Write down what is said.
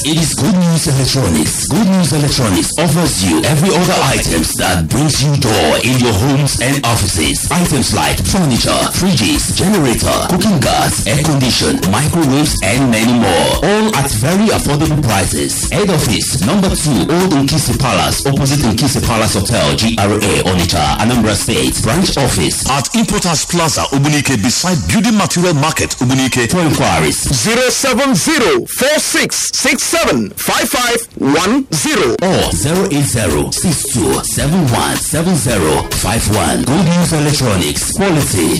It is Good News Electronics. Good News Electronics offers you every other items that brings you joy in your homes and offices. Items like furniture, fridges, generator, cooking gas, air condition, microwaves, and many more. All at very affordable prices. Head office, number 2, Old Nkisi Palace, opposite Nkisi Palace Hotel, GRA, Onitsha, Anambra State. Branch office at Importers Plaza, Ubunike, beside Building Material Market, Ubunike. For inquiries, 070-4667-5510 or 080-6271-7051. Good News Electronics. Quality